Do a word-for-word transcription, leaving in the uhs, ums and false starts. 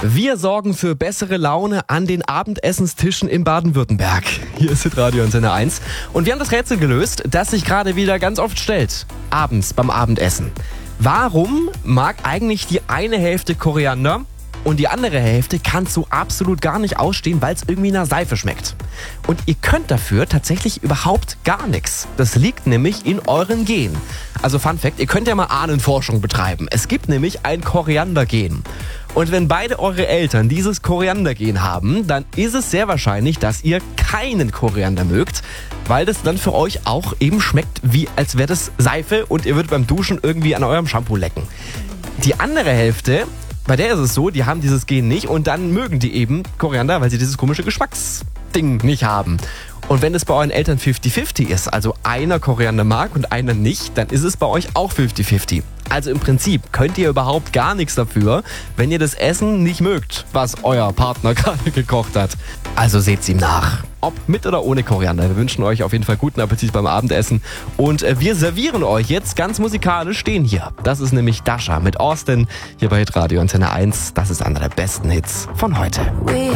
Wir sorgen für bessere Laune an den Abendessenstischen in Baden-Württemberg. Hier ist Hitradio Antenne eins. Und wir haben das Rätsel gelöst, das sich gerade wieder ganz oft stellt. Abends beim Abendessen. Warum mag eigentlich die eine Hälfte Koriander und die andere Hälfte kann es so absolut gar nicht ausstehen, weil es irgendwie nach Seife schmeckt? Und ihr könnt dafür tatsächlich überhaupt gar nichts. Das liegt nämlich in euren Genen. Also Fun Fact, ihr könnt ja mal Ahnenforschung betreiben. Es gibt nämlich ein Koriandergen. Und wenn beide eure Eltern dieses Koriandergen haben, dann ist es sehr wahrscheinlich, dass ihr keinen Koriander mögt, weil das dann für euch auch eben schmeckt, wie als wäre das Seife und ihr würdet beim Duschen irgendwie an eurem Shampoo lecken. Die andere Hälfte, bei der ist es so, die haben dieses Gen nicht und dann mögen die eben Koriander, weil sie dieses komische Geschmacksding nicht haben. Und wenn es bei euren Eltern fifty fifty ist, also einer Koriander mag und einer nicht, dann ist es bei euch auch fifty fifty. Also im Prinzip könnt ihr überhaupt gar nichts dafür, wenn ihr das Essen nicht mögt, was euer Partner gerade gekocht hat. Also seht's ihm nach. Ob mit oder ohne Koriander. Wir wünschen euch auf jeden Fall guten Appetit beim Abendessen. Und wir servieren euch jetzt ganz musikalisch stehen hier. Das ist nämlich Dasha mit Austin hier bei Hitradio Antenne eins. Das ist einer der besten Hits von heute.